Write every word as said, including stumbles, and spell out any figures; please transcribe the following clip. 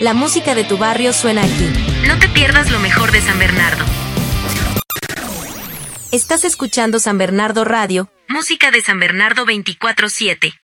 La música de tu barrio suena aquí. No te pierdas lo mejor de San Bernardo. Estás escuchando San Bernardo Radio. Música de San Bernardo veinticuatro siete.